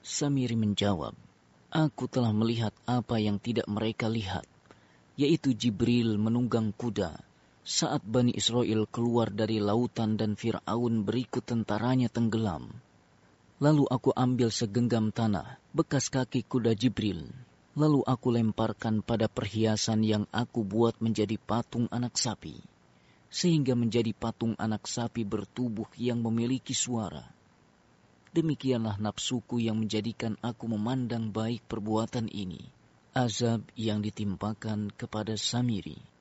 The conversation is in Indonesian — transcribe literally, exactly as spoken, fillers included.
Samiri menjawab, "Aku telah melihat apa yang tidak mereka lihat, yaitu Jibril menunggang kuda saat Bani Israel keluar dari lautan dan Fir'aun berikut tentaranya tenggelam. Lalu aku ambil segenggam tanah, bekas kaki kuda Jibril. Lalu aku lemparkan pada perhiasan yang aku buat menjadi patung anak sapi, sehingga menjadi patung anak sapi bertubuh yang memiliki suara. Demikianlah nafsuku yang menjadikan aku memandang baik perbuatan ini." Azab yang ditimpakan kepada Samiri.